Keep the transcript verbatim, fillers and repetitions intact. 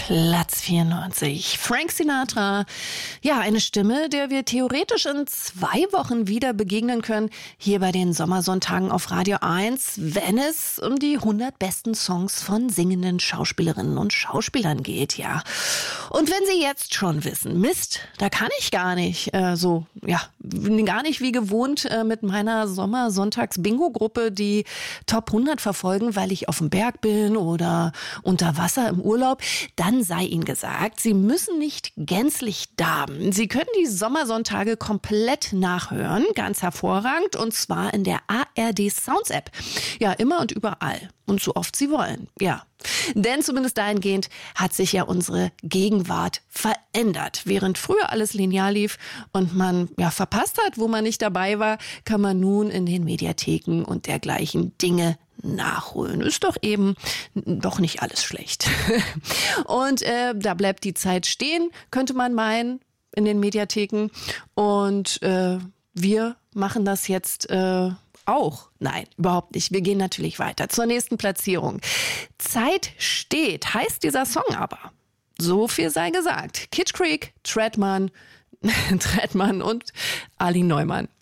Platz vierundneunzig. Frank Sinatra. Ja, eine Stimme, der wir theoretisch in zwei Wochen wieder begegnen können, hier bei den Sommersonntagen auf Radio eins, wenn es um die hundert besten Songs von singenden Schauspielerinnen und Schauspielern geht, ja. Und wenn Sie jetzt schon wissen, Mist, da kann ich gar nicht äh, so, ja, gar nicht wie gewohnt äh, mit meiner Sommersonntags-Bingo-Gruppe die Top hundert verfolgen, weil ich auf dem Berg bin oder unter Wasser im Urlaub, dann sei Ihnen gesagt, Sie müssen nicht gänzlich darben. Sie können die Sommersonntage komplett nachhören, ganz hervorragend, und zwar in der A R D Sounds App. Ja, immer und überall und so oft Sie wollen, ja. Denn zumindest dahingehend hat sich ja unsere Gegenwart verändert. Während früher alles linear lief und man ja verpasst hat, wo man nicht dabei war, kann man nun in den Mediatheken und dergleichen Dinge nachholen. Ist doch eben doch nicht alles schlecht. Und äh, da bleibt die Zeit stehen, könnte man meinen, in den Mediatheken. Und äh, wir machen das jetzt äh, auch. Nein, überhaupt nicht. Wir gehen natürlich weiter zur nächsten Platzierung. Zeit steht, heißt dieser Song aber. So viel sei gesagt. Kitsch Creek, Treadman, Treadman und Ali Neumann.